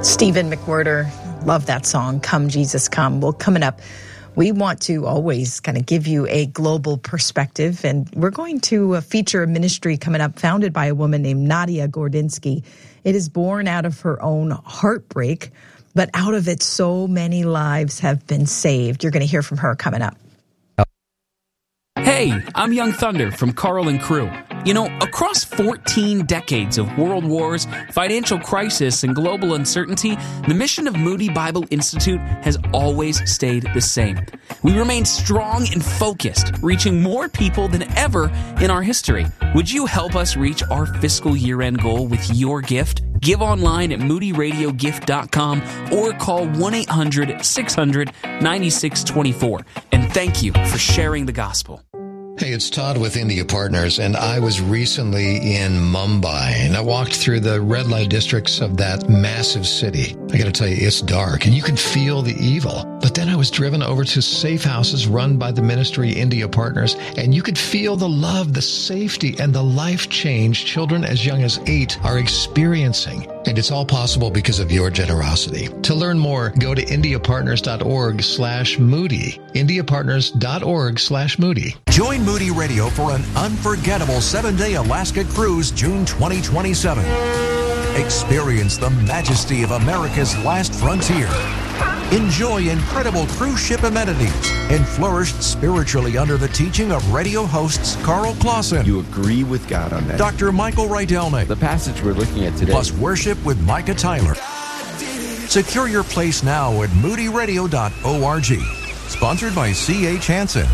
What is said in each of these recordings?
Stephen McWhirter, love that song, Come Jesus Come. Well, coming up, we want to always kind of give you a global perspective, and we're going to feature a ministry coming up founded by a woman named Nadia Gordinsky. It is born out of her own heartbreak, but out of it, so many lives have been saved. You're going to hear from her coming up. Hey, I'm Young Thunder from Carl and Crew. You know, across 14 decades of world wars, financial crisis, and global uncertainty, the mission of Moody Bible Institute has always stayed the same. We remain strong and focused, reaching more people than ever in our history. Would you help us reach our fiscal year-end goal with your gift? Give online at moodyradiogift.com or call 1-800-600-9624. And thank you for sharing the gospel. Hey, it's Todd with India Partners, and I was recently in Mumbai, and I walked through the red light districts of that massive city. I got to tell you, it's dark, and you can feel the evil. But then I was driven over to safe houses run by the ministry India Partners, and you could feel the love, the safety, and the life change children as young as 8 are experiencing. And it's all possible because of your generosity. To learn more, go to indiapartners.org/Moody. indiapartners.org/Moody. Join Moody Radio for an unforgettable 7-day Alaska cruise, June 2027. Experience the majesty of America's last frontier. Enjoy incredible cruise ship amenities and flourish spiritually under the teaching of radio hosts Carl Clausen. You agree with God on that. Dr. Michael Rydelnik. The passage we're looking at today. Plus worship with Micah Tyler. Secure your place now at moodyradio.org. Sponsored by C.H. Hansen.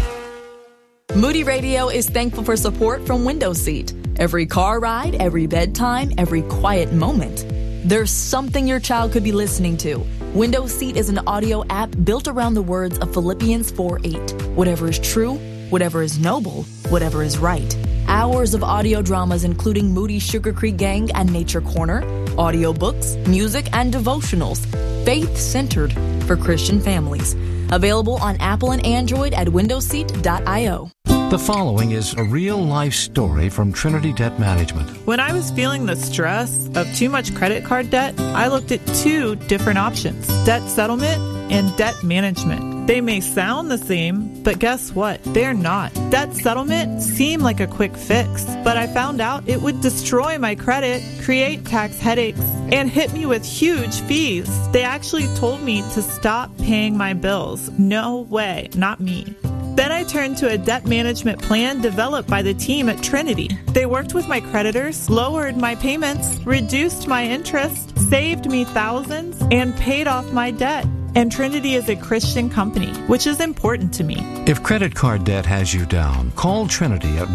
Moody Radio is thankful for support from Windows Seat. Every car ride, every bedtime, every quiet moment. There's something your child could be listening to. Windows Seat is an audio app built around the words of Philippians 4:8. Whatever is true, whatever is noble, whatever is right. Hours of audio dramas including Moody's Sugar Creek Gang and Nature Corner, audiobooks, music, and devotionals. Faith-centered for Christian families. Available on Apple and Android at windowseat.io. The following is a real-life story from Trinity Debt Management. When I was feeling the stress of too much credit card debt, I looked at 2 different options: debt settlement and debt management. They may sound the same, but guess what? They're not. Debt settlement seemed like a quick fix, but I found out it would destroy my credit, create tax headaches, and hit me with huge fees. They actually told me to stop paying my bills. No way, not me. Then I turned to a debt management plan developed by the team at Trinity. They worked with my creditors, lowered my payments, reduced my interest, saved me thousands, and paid off my debt. And Trinity is a Christian company, which is important to me. If credit card debt has you down, call Trinity at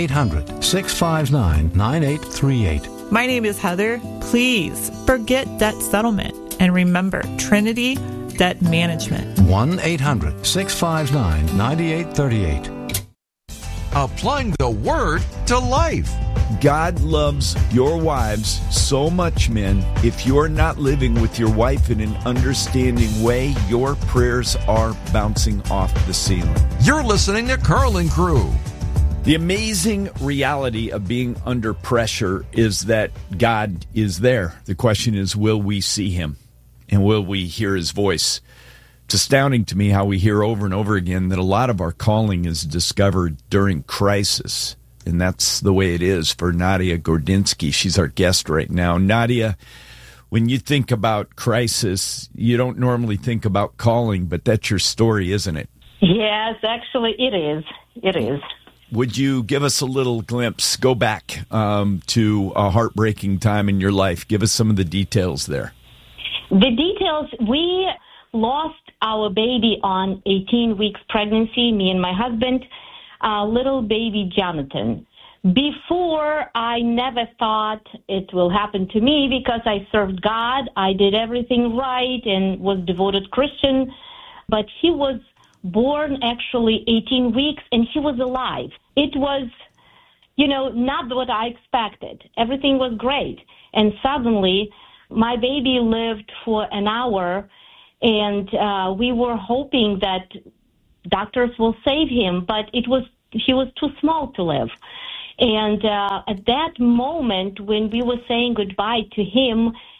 1-800-659-9838. My name is Heather. Please forget debt settlement and remember Trinity Debt Management. 1-800-659-9838. Applying the word to life. God loves your wives so much, men. If you're not living with your wife in an understanding way, your prayers are bouncing off the ceiling. You're listening to Carl and Crew. The amazing reality of being under pressure is that God is there. The question is, will we see him? And will we hear his voice? It's astounding to me how we hear over and over again that a lot of our calling is discovered during crisis. And that's the way it is for Nadia Gordinsky. She's our guest right now. Nadia, when you think about crisis, you don't normally think about calling, but that's your story, isn't it? Yes, actually it is. It is. Would you give us a little glimpse, go back to a heartbreaking time in your life? Give us some of the details there. The details, we lost our baby on 18 weeks pregnancy, me and my husband, little baby Jonathan. Before, I never thought it will happen to me because I served God. I did everything right and was devoted Christian. But he was born actually 18 weeks and he was alive. It was, not what I expected. Everything was great. And suddenly, my baby lived for an hour, and we were hoping that doctors will save him, but he was too small to live. And at that moment, when we were saying goodbye to him,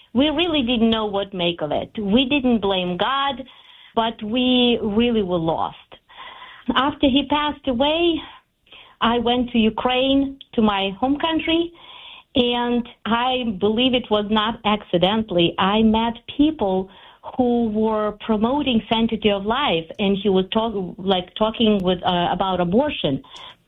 we really didn't know what to make of it. We didn't blame God, but we really were lost. After he passed away, I went to Ukraine, to my home country, and I believe it was not accidentally. I met people who were promoting sanctity of life, and he was talking about abortion.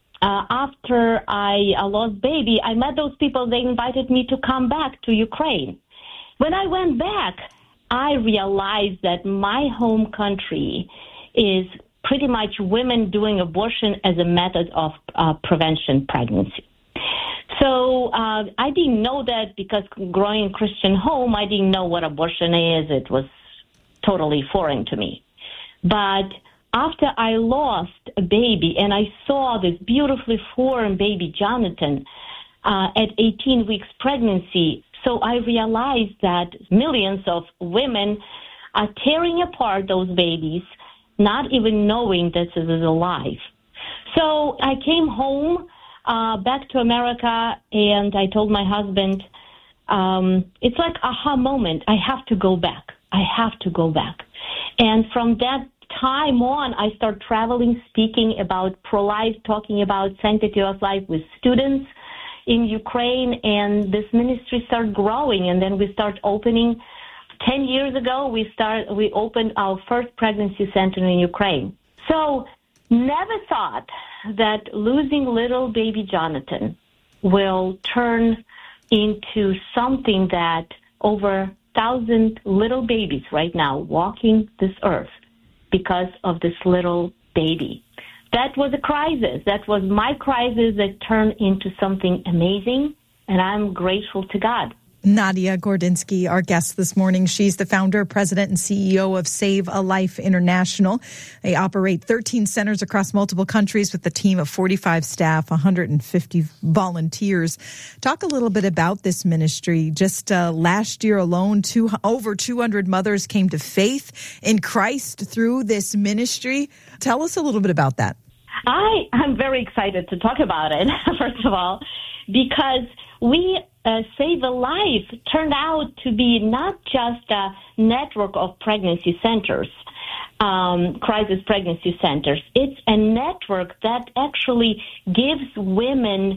After I lost baby, I met those people. They invited me to come back to Ukraine. When I went back, I realized that my home country is pretty much women doing abortion as a method of prevention pregnancy. So I didn't know that because growing in a Christian home, I didn't know what abortion is. It was totally foreign to me. But after I lost a baby and I saw this beautifully formed baby Jonathan at 18 weeks pregnancy, so I realized that millions of women are tearing apart those babies, not even knowing this is alive. So I came home back to America, and I told my husband, it's like aha moment. I have to go back. I have to go back. And from that time on, I started traveling, speaking about pro-life, talking about sanctity of life with students in Ukraine, and this ministry started growing. And then we started opening. 10 years ago, we opened our first pregnancy center in Ukraine. So never thought that losing little baby Jonathan will turn into something that over 1,000 little babies right now walking this earth because of this little baby. That was a crisis. That was my crisis that turned into something amazing, and I'm grateful to God. Nadia Gordinsky, our guest this morning. She's the founder, president, and CEO of Save a Life International. They operate 13 centers across multiple countries with a team of 45 staff, 150 volunteers. Talk a little bit about this ministry. Just last year alone, over 200 mothers came to faith in Christ through this ministry. Tell us a little bit about that. I'm very excited to talk about it, first of all, because we Save a Life turned out to be not just a network of pregnancy centers, crisis pregnancy centers. It's a network that actually gives women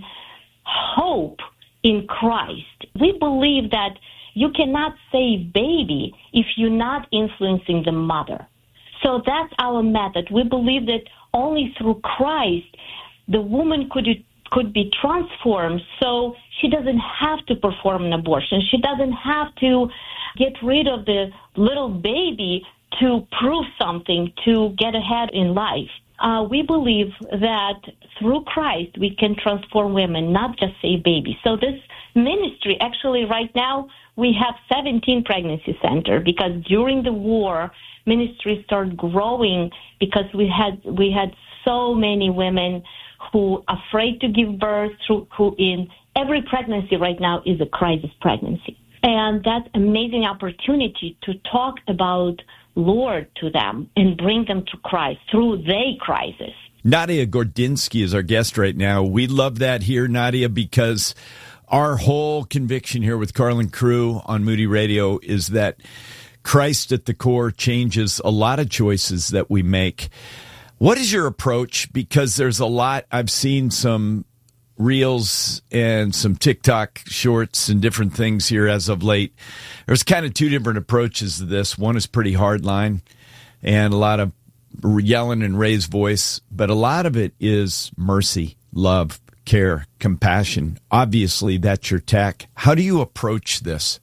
hope in Christ. We believe that you cannot save baby if you're not influencing the mother. So that's our method. We believe that only through Christ the woman could be transformed, so she doesn't have to perform an abortion. She doesn't have to get rid of the little baby to prove something, to get ahead in life. We believe that through Christ we can transform women, not just save babies. So this ministry, actually right now we have 17 pregnancy centers because during the war, ministry started growing because we had so many women who are afraid to give birth, who in every pregnancy right now is a crisis pregnancy. And that's an amazing opportunity to talk about Lord to them and bring them to Christ through their crisis. Nadia Gordinsky is our guest right now. We love that here, Nadia, because our whole conviction here with Carlin Crew on Moody Radio is that Christ at the core changes a lot of choices that we make. What is your approach? Because there's a lot. I've seen some reels and some TikTok shorts and different things here as of late. There's kind of two different approaches to this. One is pretty hardline and a lot of yelling and raised voice, but a lot of it is mercy, love, care, compassion. Obviously, that's your tack. How do you approach this?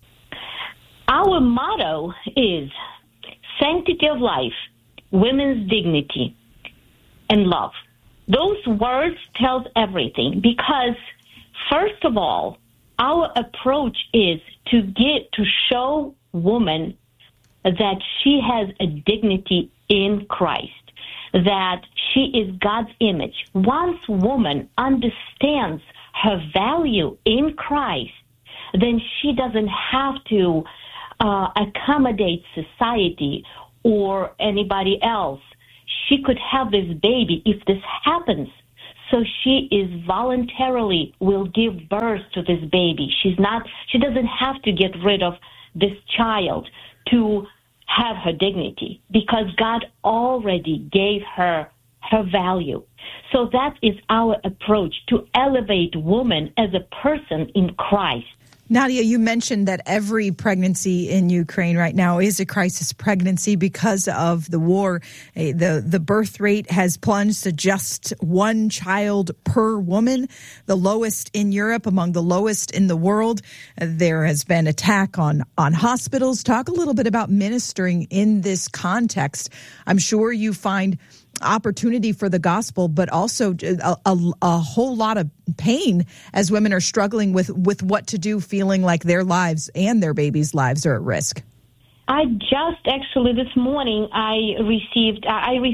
Our motto is sanctity of life, women's dignity, and love. Those words tell everything because, first of all, our approach is to show woman that she has a dignity in Christ, that she is God's image. Once woman understands her value in Christ, then she doesn't have to accommodate society or anybody else. She could have this baby if this happens. So she is voluntarily will give birth to this baby. She doesn't have to get rid of this child to have her dignity, because God already gave her value. So that is our approach, to elevate woman as a person in Christ. Nadia, you mentioned that every pregnancy in Ukraine right now is a crisis pregnancy because of the war. The birth rate has plunged to just one child per woman, the lowest in Europe, among the lowest in the world. There has been attack on hospitals. Talk a little bit about ministering in this context. I'm sure you find opportunity for the gospel, but also a whole lot of pain as women are struggling with what to do, feeling like their lives and their babies' lives are at risk. I just actually this morning I receive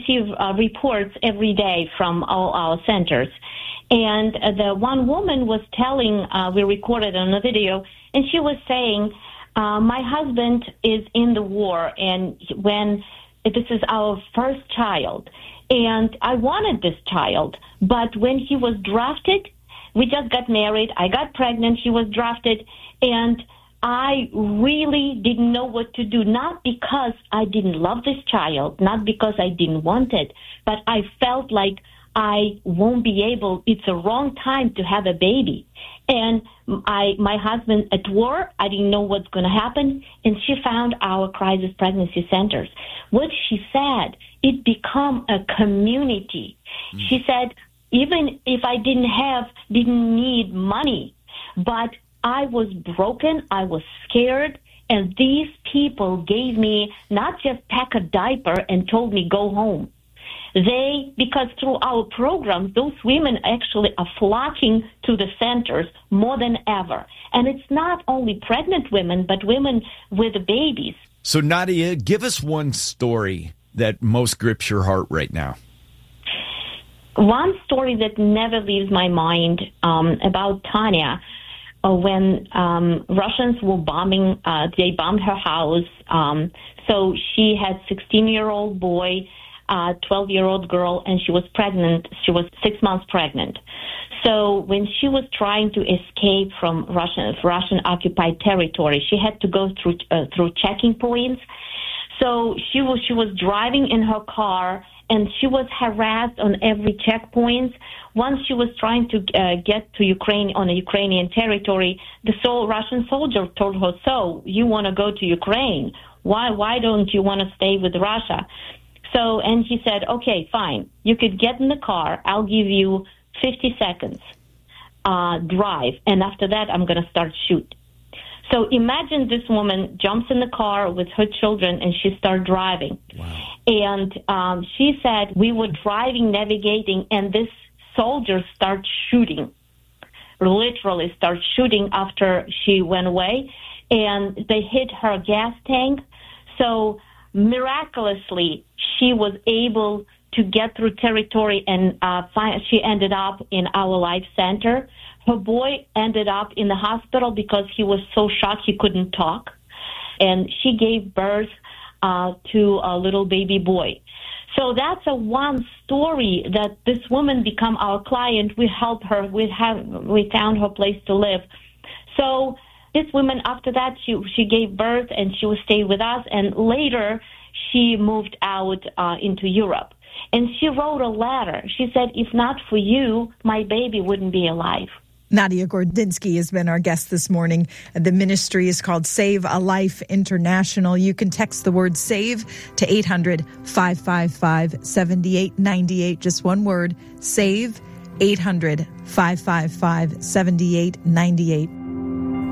reports every day from all our centers, and the one woman was telling, we recorded on a video, and she was saying, my husband is in the war, and this is our first child, and I wanted this child, but when he was drafted, we just got married, I got pregnant, he was drafted, and I really didn't know what to do, not because I didn't love this child, not because I didn't want it, but I felt like I won't be able, it's a wrong time to have a baby. And my husband at war, I didn't know what's going to happen, and she found our crisis pregnancy centers. What she said, it become a community. She said, even if I didn't need money, but I was broken, I was scared, and these people gave me not just pack a diaper and told me go home. Because through our programs, those women actually are flocking to the centers more than ever. And it's not only pregnant women, but women with babies. So Nadia, give us one story that most grips your heart right now. One story that never leaves my mind about Tanya. When Russians were bombing, they bombed her house. So she had 16-year-old boy, 12-year-old girl, and she was pregnant. She was 6 months pregnant. So when she was trying to escape from Russian occupied territory, she had to go through checking points. So she was driving in her car, and she was harassed on every checkpoint. Once she was trying to get to Ukraine on a Ukrainian territory, the Russian soldier told her, "So you want to go to Ukraine? Why don't you want to stay with Russia?" So, and he said, "Okay, fine. You could get in the car. I'll give you 50 seconds drive, and after that, I'm going to start shoot." So imagine this woman jumps in the car with her children, and she started driving. Wow. And she said, we were driving, navigating, and this soldier started shooting, literally started shooting after she went away, and they hit her gas tank. So miraculously, she was able to get through territory, and she ended up in our life center. Her boy ended up in the hospital because he was so shocked he couldn't talk. And she gave birth to a little baby boy. So that's one story that this woman become our client. We helped her. We found her place to live. So this woman, after that, she gave birth and she would stay with us. And later, she moved out into Europe. And she wrote a letter. She said, if not for you, my baby wouldn't be alive. Nadia Gordinsky has been our guest this morning. The ministry is called Save a Life International. You can text the word SAVE to 800-555-7898. Just one word, SAVE, 800-555-7898.